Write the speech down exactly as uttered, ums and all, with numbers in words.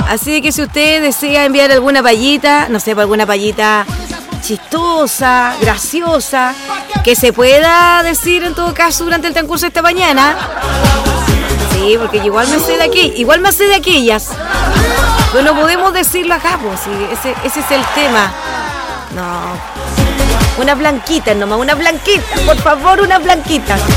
Así que si usted desea enviar alguna payita, no sé, alguna payita chistosa, graciosa, que se pueda decir en todo caso durante el transcurso de esta mañana. Sí, porque igual me sé de aquí, igual me sé de aquellas. Pero no podemos decirlo acá, pues, sí, ese, ese es el tema. No. Una blanquita nomás, una blanquita, por favor, una blanquita.